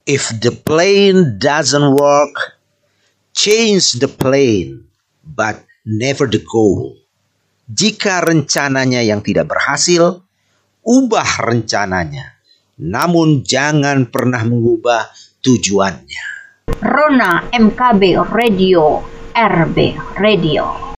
If the plan doesn't work, change the plan, but never the goal. Jika rencananya yang tidak berhasil, ubah rencananya, namun jangan pernah mengubah tujuannya. Rona MKB Radio, RB Radio.